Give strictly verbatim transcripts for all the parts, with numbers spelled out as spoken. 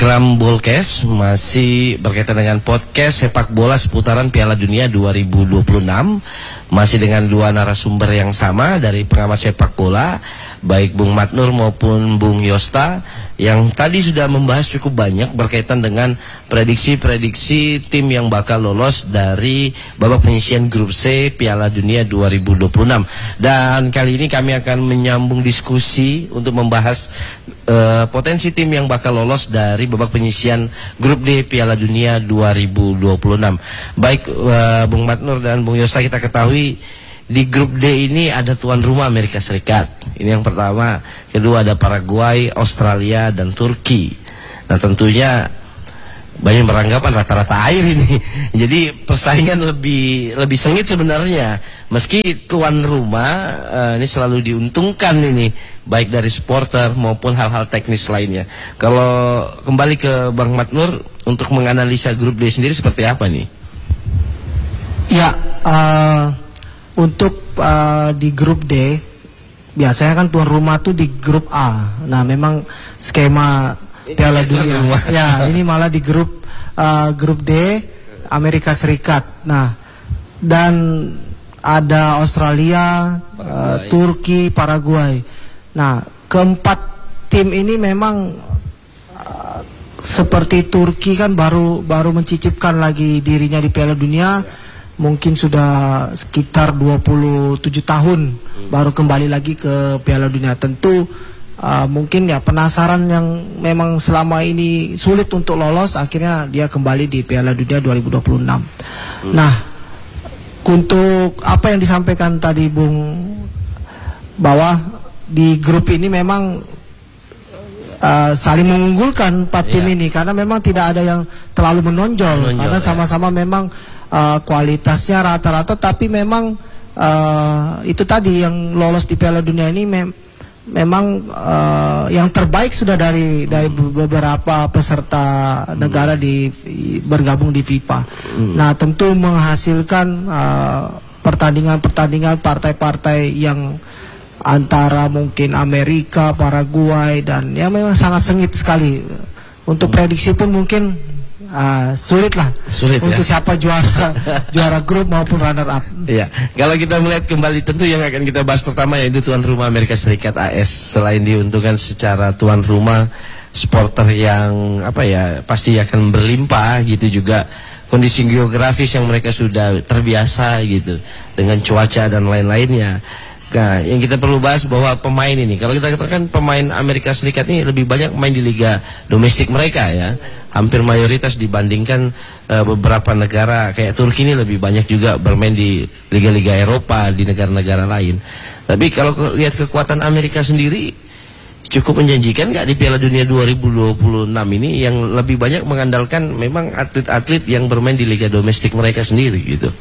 Krambolkes masih berkaitan dengan podcast sepak bola seputaran Piala Dunia dua ribu dua puluh enam. Masih dengan dua narasumber yang sama dari pengamat sepak bola, baik Bung Matnur maupun Bung Yosta, yang tadi sudah membahas cukup banyak berkaitan dengan prediksi-prediksi tim yang bakal lolos dari babak penyisihan grup C Piala Dunia dua ribu dua puluh enam. Dan kali ini kami akan menyambung diskusi untuk membahas uh, potensi tim yang bakal lolos dari babak penyisihan grup D Piala Dunia dua ribu dua puluh enam. Baik uh, Bung Matnur dan Bung Yosta, kita ketahui di grup D ini ada tuan rumah Amerika Serikat. Ini yang pertama. Kedua ada Paraguay, Australia, dan Turki. Nah tentunya banyak beranggapan rata-rata air ini. Jadi persaingan lebih lebih sengit sebenarnya. Meski tuan rumah uh, ini selalu diuntungkan ini, baik dari supporter maupun hal-hal teknis lainnya. Kalau kembali ke Bang Matnur, untuk menganalisa grup D sendiri seperti apa nih? Ya, uh, untuk uh, di grup D biasanya kan tuan rumah tuh di grup A. Nah memang skema Piala Dunia ya ini malah di grup uh, grup D Amerika Serikat. Nah dan ada Australia, uh, Turki, Paraguay. Nah keempat tim ini memang uh, seperti Turki kan baru baru mencicipkan lagi dirinya di Piala Dunia. Mungkin sudah sekitar dua puluh tujuh tahun baru kembali lagi ke Piala Dunia. Tentu uh, mungkin ya penasaran yang memang selama ini sulit untuk lolos, akhirnya dia kembali di Piala Dunia dua ribu dua puluh enam. Hmm. Nah, untuk apa yang disampaikan tadi Bung, bahwa di grup ini memang uh, saling mengunggulkan empat tim yeah. ini, karena memang tidak ada yang terlalu menonjol, menonjol karena sama-sama ya. memang Uh, kualitasnya rata-rata, tapi memang uh, itu tadi yang lolos di Piala Dunia ini mem memang uh, yang terbaik sudah dari dari beberapa peserta negara di bergabung di FIFA. Hmm. Nah tentu menghasilkan pertandingan-pertandingan uh, partai-partai yang antara mungkin Amerika, Paraguay, dan ya memang sangat sengit sekali. Untuk hmm. prediksi pun mungkin Uh, sulit lah sulit untuk ya? Siapa juara juara grup maupun runner up. Iya, kalau kita melihat kembali, tentu yang akan kita bahas pertama yaitu tuan rumah Amerika Serikat A S. Selain diuntungkan secara tuan rumah, supporter yang apa ya pasti akan berlimpah gitu, juga kondisi geografis yang mereka sudah terbiasa gitu dengan cuaca dan lain-lainnya. Nah, yang kita perlu bahas bahwa pemain ini, kalau kita katakan pemain Amerika Serikat ini lebih banyak main di liga domestik mereka ya. Hampir mayoritas dibandingkan uh, beberapa negara kayak Turki ini lebih banyak juga bermain di liga-liga Eropa, di negara-negara lain. Tapi kalau ke, lihat kekuatan Amerika sendiri cukup menjanjikan nggak di Piala Dunia dua ribu dua puluh enam ini, yang lebih banyak mengandalkan memang atlet-atlet yang bermain di liga domestik mereka sendiri gitu.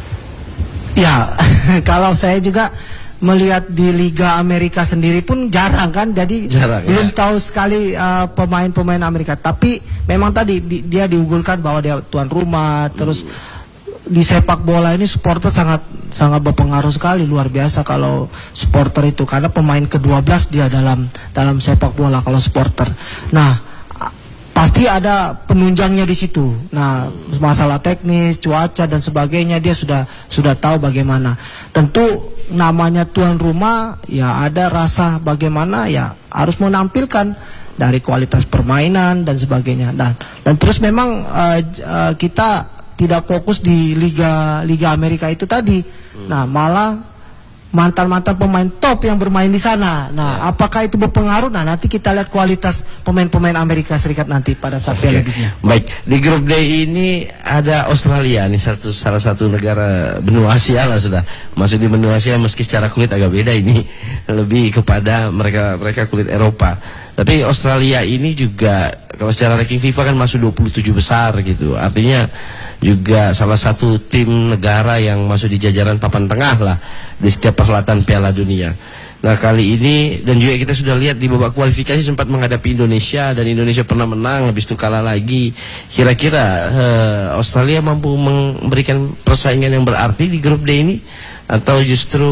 Ya, kalau saya juga melihat di Liga Amerika sendiri pun jarang kan, jadi jarang, belum ya. tahu sekali pemain-pemain uh, Amerika. Tapi memang tadi di, dia diunggulkan bahwa dia tuan rumah, terus hmm. di sepak bola ini supporter sangat sangat berpengaruh sekali, luar biasa kalau supporter itu, karena pemain ke dua belas dia dalam dalam sepak bola kalau supporter. Nah pasti ada penunjangnya di situ. Nah masalah teknis, cuaca dan sebagainya dia sudah sudah tahu bagaimana. Tentu namanya tuan rumah ya ada rasa bagaimana ya harus menampilkan dari kualitas permainan dan sebagainya, dan dan terus memang uh, uh, kita tidak fokus di liga liga Amerika itu tadi. hmm. Nah malah mantan-mantan pemain top yang bermain di sana. Nah, ya. apakah itu berpengaruh? Nah, nanti kita lihat kualitas pemain-pemain Amerika Serikat nanti pada saat Piala okay. Dunia. Baik, di grup D ini ada Australia, ini satu salah satu negara benua Asia lah sudah. Masuk di benua Asia meski secara kulit agak beda, ini lebih kepada mereka mereka kulit Eropa. Tapi Australia ini juga kalau secara ranking FIFA kan masuk dua puluh tujuh besar gitu. Artinya juga salah satu tim negara yang masuk di jajaran papan tengah lah di setiap perhelatan Piala Dunia. Nah kali ini, dan juga kita sudah lihat di babak kualifikasi sempat menghadapi Indonesia, dan Indonesia pernah menang, habis itu kalah lagi. Kira-kira uh, Australia mampu memberikan persaingan yang berarti di grup D ini, atau justru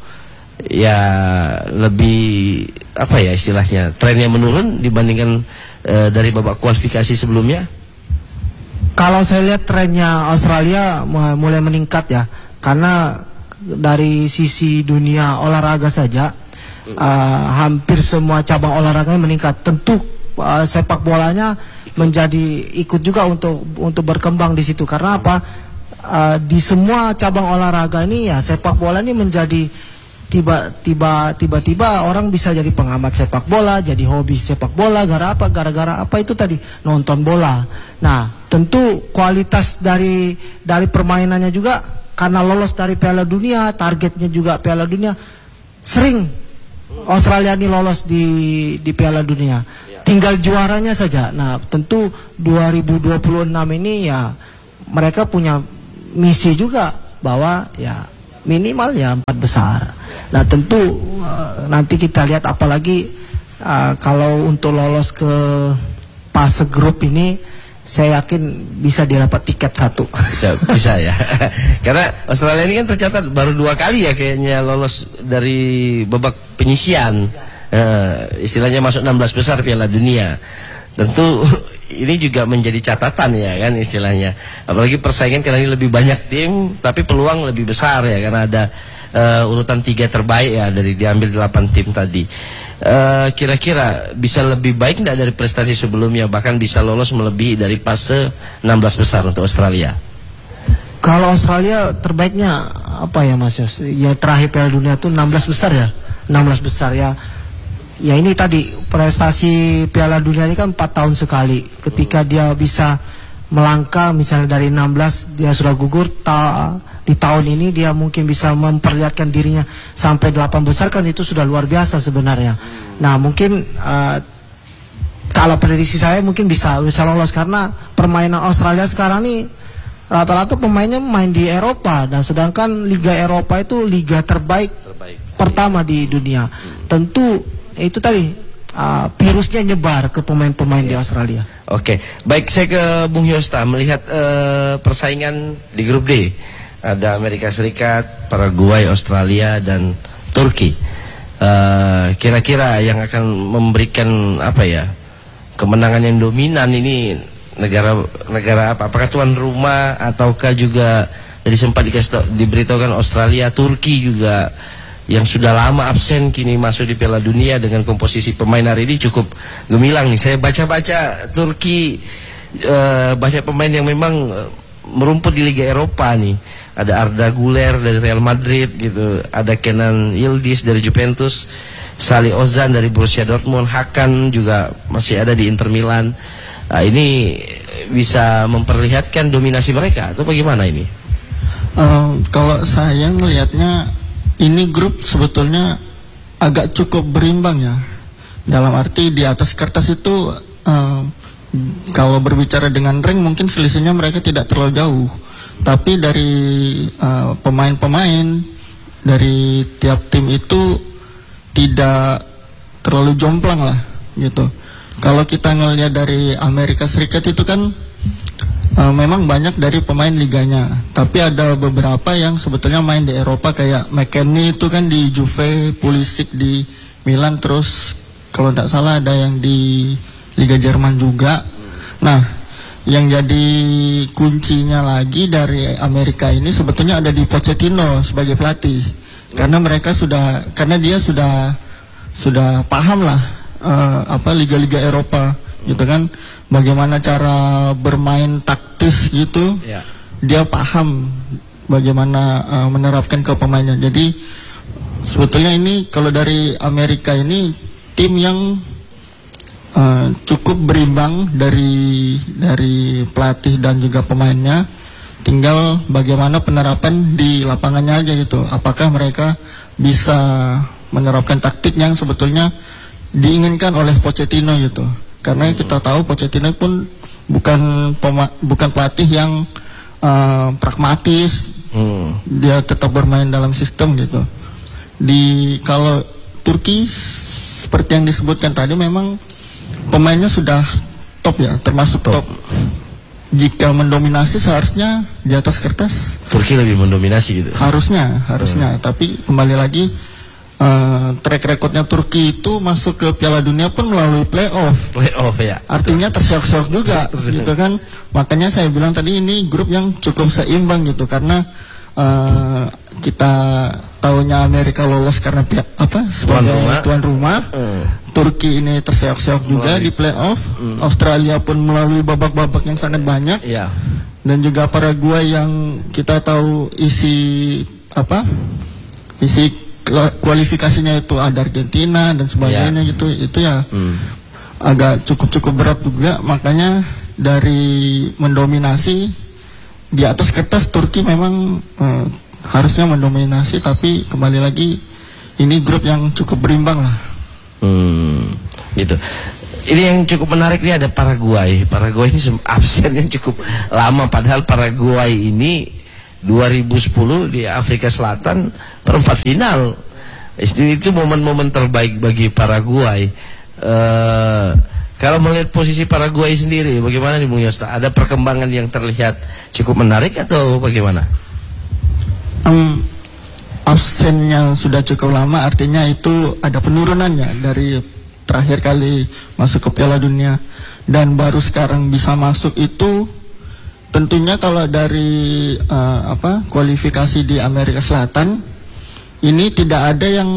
ya lebih apa ya istilahnya trennya menurun dibandingkan uh, dari babak kualifikasi sebelumnya? Kalau saya lihat trennya Australia mulai meningkat ya, karena dari sisi dunia olahraga saja uh, hampir semua cabang olahraganya meningkat. Tentu uh, sepak bolanya menjadi ikut juga untuk untuk berkembang di situ. Karena apa? Uh, di semua cabang olahraga ini ya sepak bola ini menjadi tiba-tiba tiba-tiba orang bisa jadi pengamat sepak bola, jadi hobi sepak bola. Gara apa? Gara-gara apa itu tadi? Nonton bola. Nah, tentu kualitas dari dari permainannya juga karena lolos dari Piala Dunia, targetnya juga Piala Dunia. Sering Australia ini lolos di di Piala Dunia. Tinggal juaranya saja. Nah, tentu dua ribu dua puluh enam ini ya mereka punya misi juga bahwa ya minimal ya empat besar. Nah, tentu uh, nanti kita lihat apalagi uh, kalau untuk lolos ke fase grup ini saya yakin bisa didapat tiket satu. Bisa, bisa ya. Karena Australia ini kan tercatat baru dua kali ya kayaknya lolos dari babak penyisian. Uh, istilahnya masuk enam belas besar Piala Dunia. Tentu ini juga menjadi catatan ya kan istilahnya. Apalagi persaingan karena ini lebih banyak tim, tapi peluang lebih besar ya karena ada uh, urutan tiga terbaik ya dari diambil delapan tim tadi. Kira-kira uh, bisa lebih baik tidak dari prestasi sebelumnya, bahkan bisa lolos melebihi dari fase enam belas besar untuk Australia? Kalau Australia terbaiknya apa ya Mas Yos? Ya terakhir Piala Dunia itu enam belas besar ya, enam belas besar ya. Ya ini tadi prestasi Piala Dunia ini kan empat tahun sekali. Ketika dia bisa melangkah misalnya dari enam belas dia sudah gugur, ta di tahun ini dia mungkin bisa memperlihatkan dirinya sampai delapan besar, kan itu sudah luar biasa sebenarnya. Nah, mungkin uh, kalau prediksi saya mungkin bisa bisa lolos karena permainan Australia sekarang nih rata-rata pemainnya main di Eropa, dan sedangkan Liga Eropa itu liga terbaik, terbaik. pertama di dunia. Tentu itu tadi uh, virusnya nyebar ke pemain-pemain di Australia. Oke, baik, saya ke Bung Yosta melihat uh, persaingan di grup D. Ada Amerika Serikat, Paraguay, Australia dan Turki. Kira-kira uh, yang akan memberikan apa ya kemenangan yang dominan ini negara negara apa? Apakah tuan rumah ataukah juga tadi sempat dikasih diberitahukan Australia, Turki juga yang sudah lama absen kini masuk di Piala Dunia dengan komposisi pemain hari ini cukup gemilang nih. Saya baca-baca Turki uh, banyak pemain yang memang merumput di Liga Eropa nih. Ada Arda Güler dari Real Madrid gitu, ada Kenan Yildiz dari Juventus, Salih Ozan dari Borussia Dortmund, Hakan juga masih ada di Inter Milan. Nah, ini bisa memperlihatkan dominasi mereka atau bagaimana ini? Um, kalau saya melihatnya ini grup sebetulnya agak cukup berimbang ya. Dalam arti di atas kertas itu um, kalau berbicara dengan rank mungkin selisihnya mereka tidak terlalu jauh. Tapi dari uh, pemain-pemain dari tiap tim itu tidak terlalu jomplang lah gitu. Kalau kita ngelihat dari Amerika Serikat itu kan uh, memang banyak dari pemain liganya, tapi ada beberapa yang sebetulnya main di Eropa kayak McKennie itu kan di Juve, Pulisic di Milan, terus kalau tidak salah ada yang di Liga Jerman juga. Nah, yang jadi kuncinya lagi dari Amerika ini sebetulnya ada di Pochettino sebagai pelatih, karena mereka sudah karena dia sudah sudah paham lah uh, apa liga-liga Eropa gitu kan, bagaimana cara bermain taktis gitu, yeah. Dia paham bagaimana uh, menerapkan ke pemainnya. Jadi sebetulnya ini kalau dari Amerika ini tim yang Uh, cukup berimbang dari dari pelatih dan juga pemainnya. Tinggal bagaimana penerapan di lapangannya aja gitu. Apakah mereka bisa menerapkan taktik yang sebetulnya diinginkan oleh Pochettino gitu. Karena kita tahu Pochettino pun bukan pema- bukan pelatih yang uh, pragmatis. Hmm. Dia tetap bermain dalam sistem gitu. Di kalau Turki seperti yang disebutkan tadi memang pemainnya sudah top ya, termasuk top. top. Jika mendominasi seharusnya di atas kertas Turki lebih mendominasi gitu. Harusnya, harusnya. Hmm. Tapi kembali lagi uh, track recordnya Turki itu masuk ke Piala Dunia pun melalui playoff. Playoff ya. Artinya terseok-seok juga, gitu kan. Makanya saya bilang tadi ini grup yang cukup seimbang gitu, karena uh, kita tahunya Amerika lolos karena pihak apa sebagai tuan rumah, tuan rumah. Uh. Turki ini terseok-seok juga melalui di playoff. Uh. Australia pun melalui babak-babak yang sangat banyak. Yeah. Dan juga Paraguay yang kita tahu isi apa isi kualifikasinya itu ada Argentina dan sebagainya, yeah. gitu, itu ya hmm. agak cukup-cukup berat juga. Makanya dari mendominasi di atas kertas Turki memang eh, harusnya mendominasi, tapi kembali lagi ini grup yang cukup berimbang lah. Hmm, gitu. Ini yang cukup menarik nih, ada Paraguay. Paraguay ini absennya cukup lama, padahal Paraguay ini dua ribu sepuluh di Afrika Selatan perempat final. Itu momen-momen terbaik bagi Paraguay. Uh, kalau melihat posisi Paraguay sendiri, bagaimana nih Bung Yosta? Ada perkembangan yang terlihat cukup menarik atau bagaimana? Um, absennya sudah cukup lama, artinya itu ada penurunannya dari terakhir kali masuk ke Piala Dunia dan baru sekarang bisa masuk itu. Tentunya kalau dari uh, apa kualifikasi di Amerika Selatan ini tidak ada yang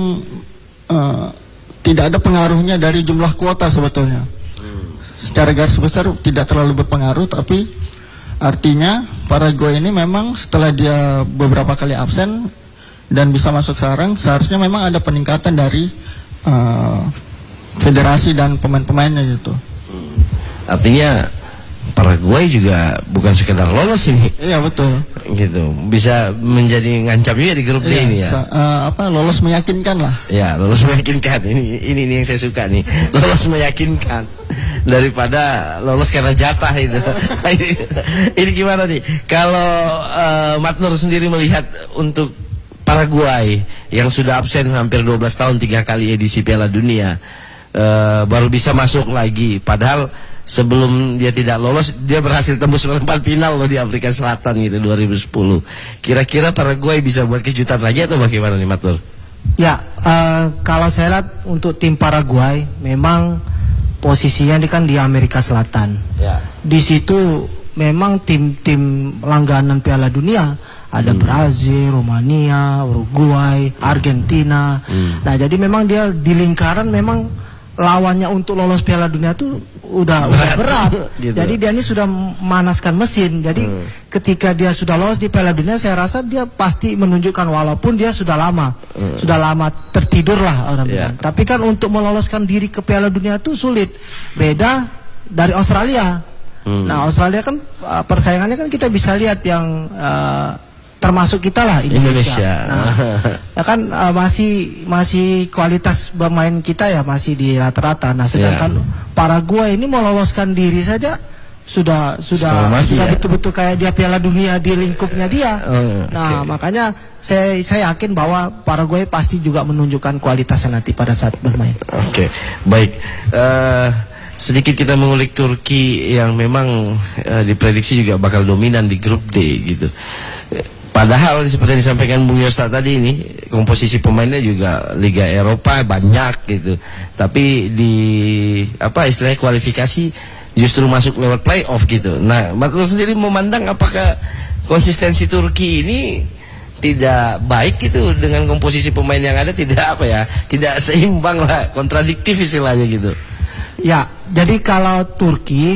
uh, tidak ada pengaruhnya dari jumlah kuota sebetulnya. Secara garis besar tidak terlalu berpengaruh, tapi artinya Paraguay ini memang setelah dia beberapa kali absen dan bisa masuk sekarang, seharusnya memang ada peningkatan dari uh, federasi dan pemain-pemainnya gitu. Artinya Paraguay juga bukan sekedar lolos ini. Iya betul. Gitu. Bisa menjadi ngancam juga di grup D iya, ini ya. Uh, apa lolos meyakinkan lah. Ya, lolos meyakinkan. Ini ini, ini yang saya suka nih. Lolos meyakinkan daripada lolos karena jatah itu. Ini gimana nih? Kalau uh, Matnur sendiri melihat untuk Paraguay yang sudah absen hampir dua belas tahun, tiga kali edisi Piala Dunia. Uh, baru bisa masuk lagi, padahal sebelum dia tidak lolos dia berhasil tembus perempat final loh di Afrika Selatan gitu dua ribu sepuluh. Kira-kira Paraguay bisa buat kejutan lagi atau bagaimana nih Matur? Ya, uh, kalau saya lihat untuk tim Paraguay memang posisinya ini kan di Amerika Selatan. Ya. Di situ memang tim-tim langganan Piala Dunia ada hmm. Brazil, Romania, Uruguay, Argentina. Hmm. Nah jadi memang dia di lingkaran memang lawannya untuk lolos Piala Dunia tuh udah berat, udah berat. Gitu. Jadi dia ini sudah memanaskan mesin. Jadi hmm. ketika dia sudah lolos di Piala Dunia, saya rasa dia pasti menunjukkan walaupun dia sudah lama, hmm. sudah lama tertidur lah orang yeah. bilang. Tapi kan untuk meloloskan diri ke Piala Dunia tuh sulit. Beda dari Australia. Hmm. Nah Australia kan persaingannya kan kita bisa lihat yang uh, termasuk kita lah Indonesia. Indonesia. Nah, ya kan uh, masih masih kualitas bermain kita ya masih di rata-rata. Nah, sedangkan yeah. Paraguay ini meloloskan diri saja sudah sudah sudah betul-betul ya. Kayak dia Piala Dunia di lingkupnya dia. Oh, nah, okay. Makanya saya saya yakin bahwa Paraguay pasti juga menunjukkan kualitasnya nanti pada saat bermain. Oke, okay. Baik. Uh, sedikit kita mengulik Turki yang memang uh, diprediksi juga bakal dominan di grup D gitu. Padahal seperti yang disampaikan Bung Yosta tadi ini komposisi pemainnya juga Liga Eropa banyak gitu. Tapi di apa istilahnya kualifikasi justru masuk lewat playoff gitu. Nah, Matnur sendiri memandang apakah konsistensi Turki ini tidak baik gitu dengan komposisi pemain yang ada, tidak apa ya, tidak seimbang lah, kontradiktif istilahnya gitu. Ya, jadi kalau Turki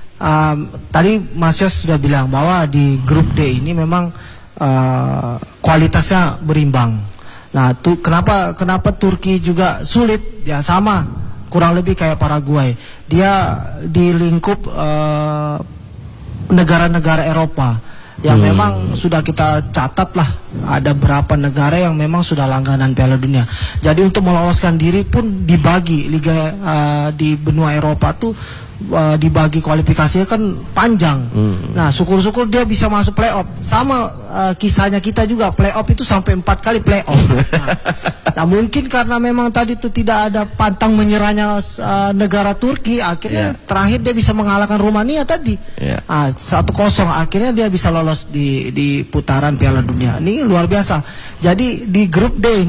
um, tadi Mas Yos sudah bilang bahwa di grup D ini memang Uh, kualitasnya berimbang. Nah, tuh kenapa kenapa Turki juga sulit? Ya sama, kurang lebih kayak Paraguay. Dia di lingkup negara-negara uh, Eropa yang hmm. memang sudah kita catat lah ada berapa negara yang memang sudah langganan Piala Dunia. Jadi untuk meloloskan diri pun dibagi liga uh, di benua Eropa tuh uh, dibagi kualifikasinya kan panjang. Hmm. Nah, syukur-syukur dia bisa masuk playoff. Sama uh, kisahnya kita juga, playoff itu sampai empat kali playoff. Nah, nah mungkin karena memang tadi itu tidak ada pantang menyerahnya uh, negara Turki, akhirnya yeah. terakhir dia bisa mengalahkan Rumania tadi. Yeah. Ah, satu kosong, akhirnya dia bisa lolos di di putaran Piala Dunia. Ini luar biasa. Jadi di grup D ini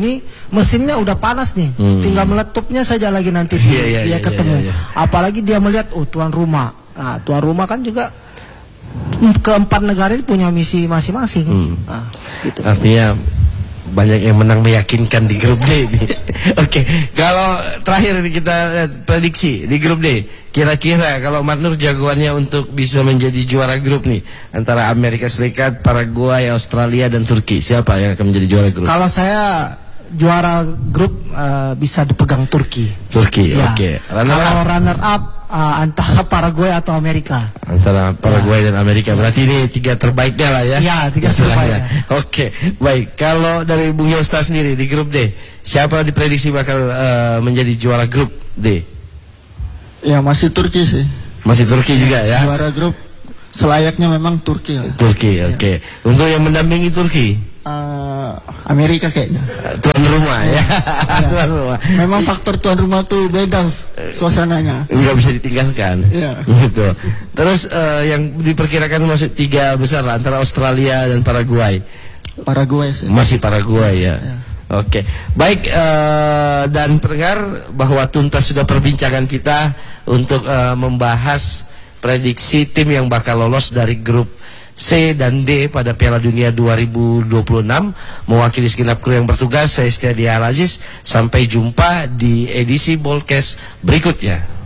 mesinnya udah panas nih, Hmm. tinggal meletupnya saja lagi nanti Iya, dia, iya, dia iya, ketemu. iya, iya. Apalagi dia melihat oh tuan rumah, nah tuan rumah kan juga keempat negara ini punya misi masing-masing. Hmm. Nah, gitu. Artinya banyak yang menang meyakinkan di grup D ini. Oke, kalau terakhir ini kita lihat prediksi di grup D. Kira-kira kalau Matnur jagoannya untuk bisa menjadi juara grup nih antara Amerika Serikat, Paraguay, Australia dan Turki. Siapa yang akan menjadi juara grup? Kalau saya juara grup uh, bisa dipegang Turki. Turki, Ya. oke. Runner Kalau up runner up uh, antara Paraguay atau Amerika. antara Paraguay dan Amerika. Berarti ini tiga terbaiknya lah ya. Ya, tiga istilahnya. terbaiknya. Oke, baik. Kalau dari Bung Yosta sendiri di grup D, siapa diprediksi bakal uh, menjadi juara grup D? Ya masih Turki sih. Masih Turki juga ya. Juara grup selayaknya memang Turki lah. Turki, oke. Untuk yang mendampingi Turki, Eh, Amerika kayaknya. uh, tuan rumah ya. Tuan rumah. Memang faktor tuan rumah tuh beda suasananya. Nggak bisa ditinggalkan. Iya. Gitu. Terus uh, yang diperkirakan masuk tiga besar lah, antara Australia dan Paraguay. Paraguay sih. Masih Paraguay ya. Ya. Oke, baik uh, dan pendengar bahwa tuntas sudah perbincangan kita untuk uh, membahas prediksi tim yang bakal lolos dari grup C dan D pada Piala Dunia dua ribu dua puluh enam. Mewakili segenap kru yang bertugas, saya Setiadi Al Aziz. Sampai jumpa di edisi Bolkes berikutnya.